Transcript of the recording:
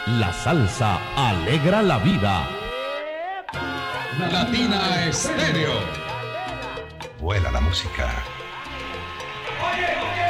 La salsa alegra la vida. Latina Estéreo. Vuela la música. Oye, oye.